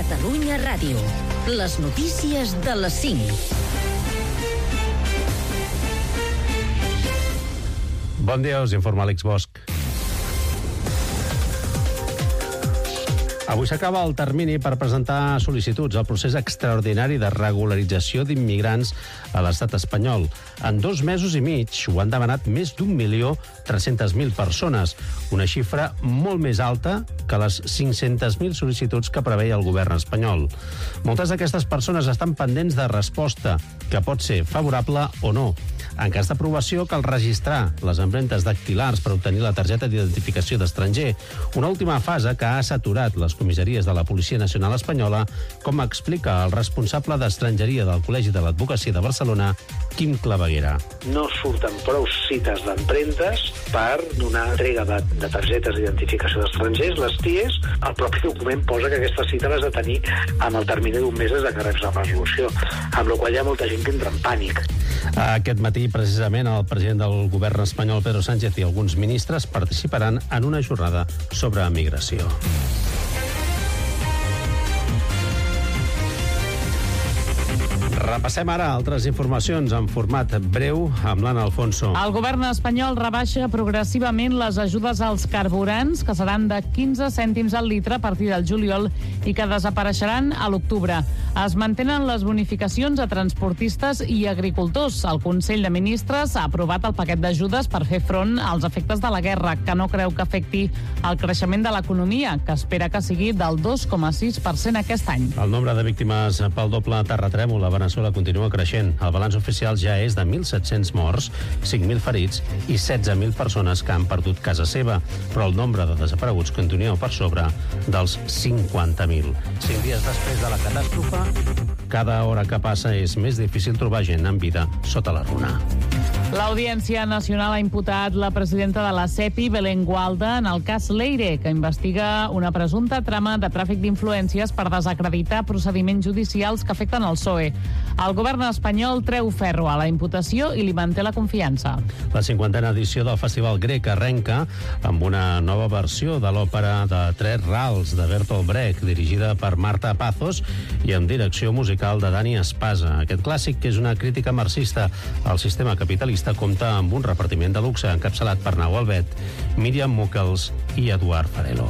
Catalunya Ràdio. Les notícies de les 5. Bon dia, us informa Àlex Bosch. Avui s'acaba el termini per presentar sol·licituds al procés extraordinari de regularització d'immigrants a l'estat espanyol. En 2 mesos i mig ho han demanat més d'1.300.000 persones, una xifra molt més alta que les 500.000 sol·licituds que preveia el govern espanyol. Moltes d'aquestes persones estan pendents de resposta, que pot ser favorable o no. En cas d'aprovació, cal registrar les empremtes dactilars per obtenir la targeta d'identificació d'estranger, una última fase que ha saturat les comissaries de la Policia Nacional Espanyola, com explica el responsable d'estrangeria del Col·legi de l'Advocacia de Barcelona, Quim Claveguera. No surten prou cites d'empremtes per donar entrega de targetes d'identificació d'estrangers, les TIEs. El propi document posa que aquesta cita l'has de tenir amb el termini d'1 mes des de que reps la resolució, amb la qual hi ha molta gent que entra en pànic. Aquest matí, precisament, el president del govern espanyol, Pedro Sánchez, i alguns ministres participaran en una jornada sobre emigració. Repassem ara altres informacions en format breu amb l'Anna Alfonso. El govern espanyol rebaixa progressivament les ajudes als carburants, que seran de 15 cèntims al litre a partir del juliol i que desapareixeran a l'octubre. Es mantenen les bonificacions a transportistes i agricultors. El Consell de Ministres ha aprovat el paquet d'ajudes per fer front als efectes de la guerra, que no creu que afecti el creixement de l'economia, que espera que sigui del 2,6% aquest any. El nombre de víctimes pel doble terratrèmol a Veneçuela continua creixent. El balanç oficial ja és de 1.700 morts, 5.000 ferits i 16.000 persones que han perdut casa seva, però el nombre de desapareguts continua per sobre dels 50.000. 5 dies després de la catàstrofe, cada hora que passa és més difícil trobar gent amb vida sota la runa. L'Audiència Nacional ha imputat la presidenta de la CEPI, Belén Gualda, en el cas Leire, que investiga una presumpta trama de tràfic d'influències per desacreditar procediments judicials que afecten el PSOE. El govern espanyol treu ferro a la imputació i li manté la confiança. La 50a edició del Festival Grec arrenca amb una nova versió de l'òpera de 3 rals de Bertolt Brecht, dirigida per Marta Pazos i amb direcció musical de Dani Espasa. Aquest clàssic, que és una crítica marxista al sistema capitalista, compta amb un repartiment de luxe encapçalat per Nau Albet, Míriam Muckels i Eduard Farelo.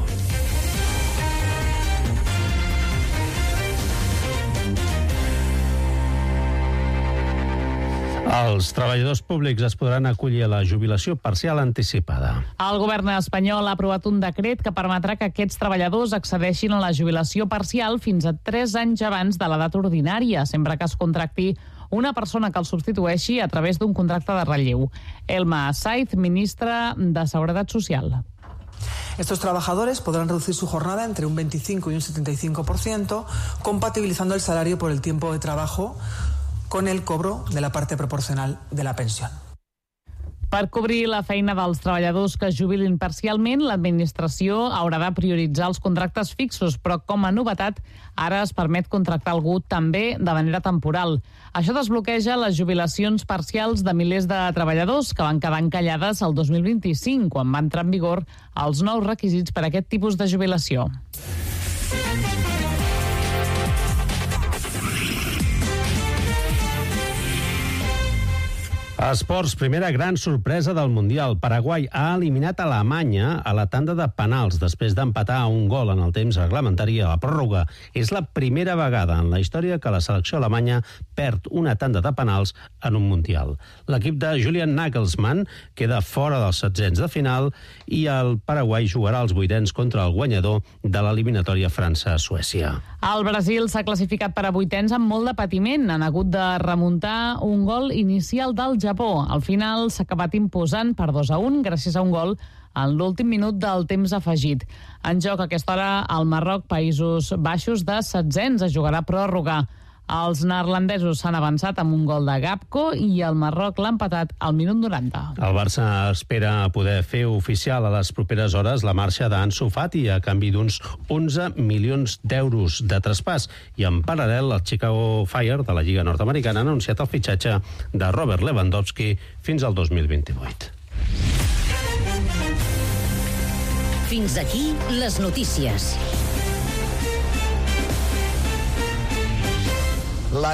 Els treballadors públics es podran acollir a la jubilació parcial anticipada. El govern espanyol ha aprovat un decret que permetrà que aquests treballadors accedeixin a la jubilació parcial fins a 3 anys abans de l'edat ordinària, sempre que es contracti una persona que el substitueixi a través d'un contracte de relleu. Elma Saiz, ministra de Seguretat Social. Estos trabajadores podrán reducir su jornada entre un 25 y un 75%, compatibilizando el salario por el tiempo de trabajo con el cobro de la parte proporcional de la pensión. Per cobrir la feina dels treballadors que es jubilin parcialment, l'administració haurà de prioritzar els contractes fixos, però com a novetat, ara es permet contractar algú també de manera temporal. Això desbloqueja les jubilacions parcials de milers de treballadors que van quedar encallades el 2025, quan van entrar en vigor els nous requisits per a aquest tipus de jubilació. Esports, primera gran sorpresa del Mundial. Paraguai ha eliminat a Alemanya a la tanda de penals després d'empatar a 1 gol en el temps reglamentari a la pròrroga. És la primera vegada en la història que la selecció alemanya perd una tanda de penals en un Mundial. L'equip de Julian Nagelsmann queda fora dels 16ens de final i el Paraguai jugarà als 8ens contra el guanyador de l'eliminatòria França-Suècia. El Brasil s'ha classificat per a 8ens amb molt de patiment. Han hagut de remuntar un gol inicial del Japó. Al final s'ha acabat imposant per 2-1 gràcies a un gol en l'últim minut del temps afegit. En joc a aquesta hora el Marroc, Països Baixos de 16ens, es jugarà pròrroga. Els neerlandesos s'han avançat amb un gol de Gapco i el Marroc l'ha empatat al minut 90. El Barça espera poder fer oficial a les properes hores la marxa d'Ansu Fati a canvi d'uns 11 milions d'euros de traspàs. I en paral·lel, el Chicago Fire de la Lliga Nord-Americana ha anunciat el fitxatge de Robert Lewandowski fins al 2028. Fins aquí les notícies.